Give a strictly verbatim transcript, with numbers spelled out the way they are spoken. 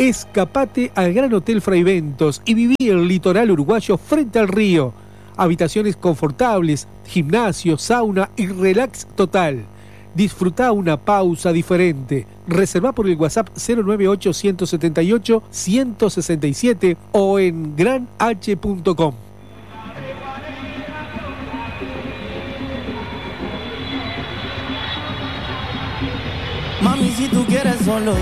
Escapate al Gran Hotel Fraiventos y viví el litoral uruguayo frente al río. Habitaciones confortables, gimnasio, sauna y relax total. Disfrutá una pausa diferente. Reservá por el WhatsApp cero nueve ocho, uno siete ocho, uno seis siete o en gran h punto com. Mami, si tú quieres solo